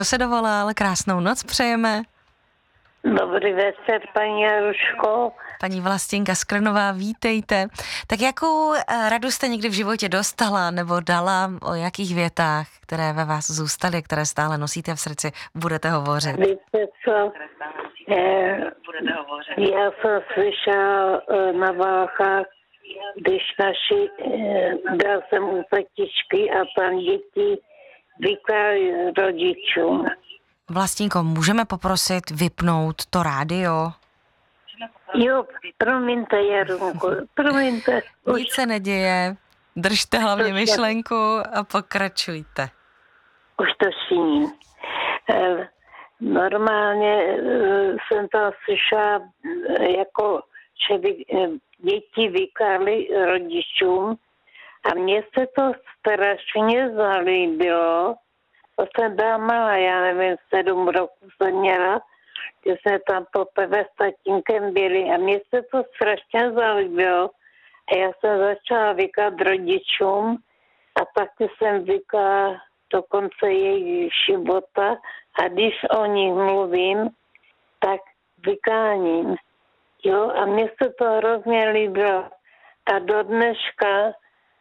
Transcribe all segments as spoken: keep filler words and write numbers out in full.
se dovolal, krásnou noc přejeme. Dobrý večer, paní Jaruško. Paní Vlastinka Skrnová, vítejte. Tak jakou radu jste někdy v životě dostala nebo dala, o jakých větách, které ve vás zůstaly, které stále nosíte v srdci, budete hovořit? Víte co, eh, já jsem slyšela eh, na Váchách, když naši, eh, dal jsem u petičky a tam děti vykládali rodičům. Vlastínko, můžeme poprosit vypnout to rádio? Jo, promiňte, Jarunko, promiňte. Nic se neděje, držte hlavně myšlenku a pokračujte. Už to činím. Eh, normálně eh, jsem tam slyšela, eh, jako, že vy, eh, děti vykládaly rodičům a mně se to strašně zalíbilo. To jsem byla malá, já nevím, sedm roků jsem měla, že jsme tam poprvé s tatínkem byli a mně se to strašně zalíbilo. A já jsem začala vykládat rodičům a taky jsem vykládat do konce jejich života a když o nich mluvím, tak vykáním. Jo, a mně se to hrozně líbilo. A do dneška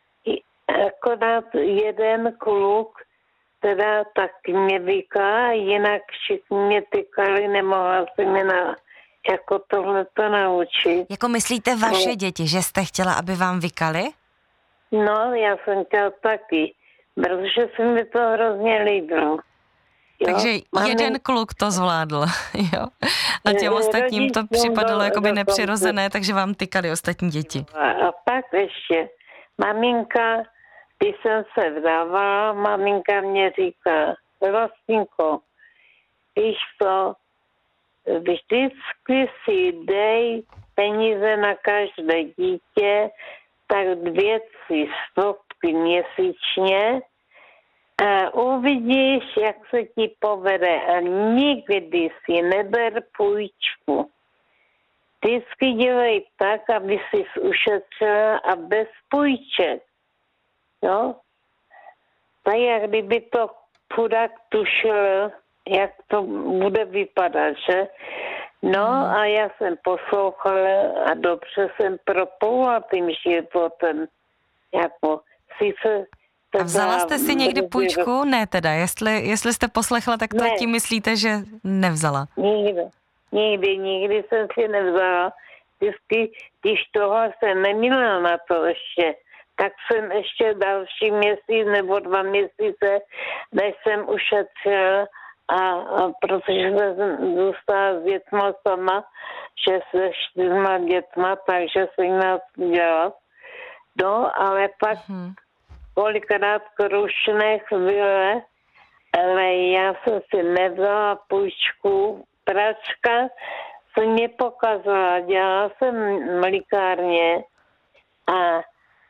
akorát jeden kluk teda taky mě vyká, jinak všichni mě tykali, nemohla se mě na, jako tohle to naučit. Jako myslíte vaše no. děti, že jste chtěla, aby vám vykali? No, já jsem chtěla taky, protože se mi to hrozně líbilo. Jo? Takže Máme... jeden kluk to zvládl, jo? A těm ostatním to připadalo jakoby nepřirozené, takže vám tykali ostatní děti. A, a pak ještě, maminka, když jsem se vdávala, maminka mě říká, Vlastinko, víš co, vždycky si dej peníze na každé dítě, tak dvě, tři stovky měsíčně a uvidíš, jak se ti povede a nikdy si neber půjčku. Vždycky dělej tak, aby si ušetřila a bez půjček. Jo? Tak jak kdyby to chudák tušil, jak to bude vypadat, že? No a já jsem poslouchala a dobře jsem propoula tím životem. Jako, sice a vzala jste si někdy půjčku? Ne teda, jestli, jestli jste poslechla, tak to ne. tím myslíte, že nevzala. Nikdy, nikdy, nikdy jsem si nevzala. Vždycky, když tohle jsem neměla na to ještě, tak jsem ještě další měsíc nebo dva měsíce, než jsem ušetřila a, a protože jsem zůstala s dětma sama, že se čtyřma dětma, takže jsem měla dělat. No, ale pak hmm. kolikrát krušné chvíle, ale já jsem si nevzala půjčku. Pračka se mě pokazala, dělala jsem mlíkárně a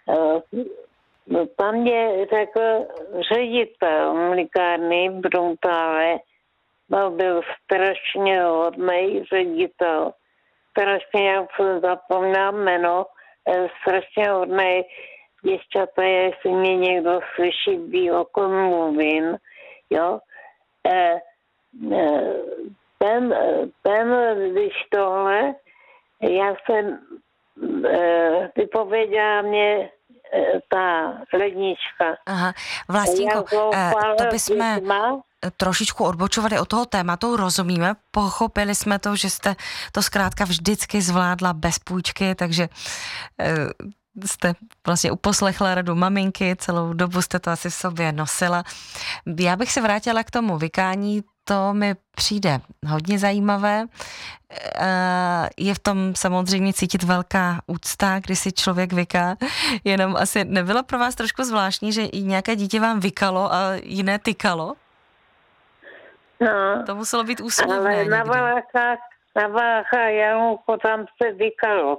no, tam mě řekl ředitel mlíkárny Bruntále, byl, byl strašně hodný ředitel, strašně, jak jsem zapomněl jméno, strašně hodný děvčata, jestli mě někdo slyší, ví, o kom mluvím, jo. E, e, ten, ten, když tohle, já jsem, e, vypověděla mě ta lednička. Aha, Vlastínko, to bychom trošičku odbočovali od toho tématu, rozumíme, pochopili jsme to, že jste to zkrátka vždycky zvládla bez půjčky, takže jste vlastně uposlechla radu maminky, celou dobu jste to asi v sobě nosila. Já bych se vrátila k tomu vykání, to mi přijde hodně zajímavé. Je v tom samozřejmě cítit velká úcta, když si člověk vyká, jenom asi nebylo pro vás trošku zvláštní, že i nějaké dítě vám vykalo a jiné tykalo? No, to muselo být úsměvné. Ale na Valachách, na Valachách Janouko, tam se vykalo.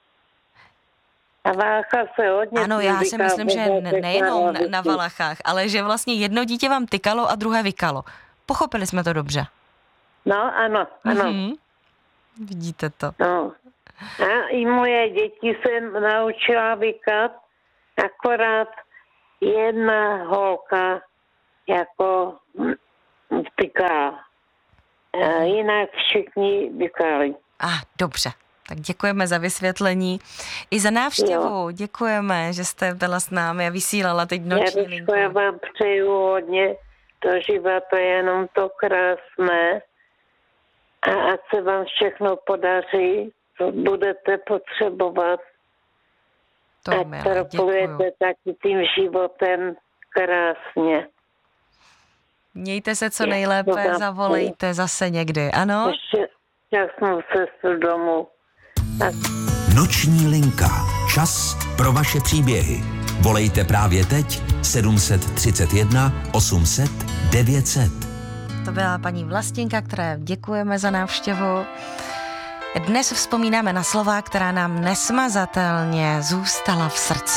Na Valachách se hodně ano, já si myslím, že nejenom na Valachách, ale že vlastně jedno dítě vám tykalo a druhé vykalo. Pochopili jsme to dobře. No, ano, ano. Mm-hmm. Vidíte to. No. A i moje děti jsem naučila vykat, akorát jedna holka, jako vtykala. A jinak všichni vykali. A ah, dobře. Tak děkujeme za vysvětlení i za návštěvu. Jo. Děkujeme, že jste byla s námi a vysílala teď noční linku. Já vám přeju hodně do života, jenom to krásné. A ať se vám všechno podaří, co budete potřebovat. To ať proplujete taky tím životem krásně. Mějte se co nejlépe, zavolejte zase někdy, ano? Šťastnou cestu domů. Tak. Noční linka. Čas pro vaše příběhy. Volejte právě teď sedm tři jedna osm set devět set. To byla paní Vlastinka, které děkujeme za návštěvu. Dnes vzpomínáme na slova, která nám nesmazatelně zůstala v srdci.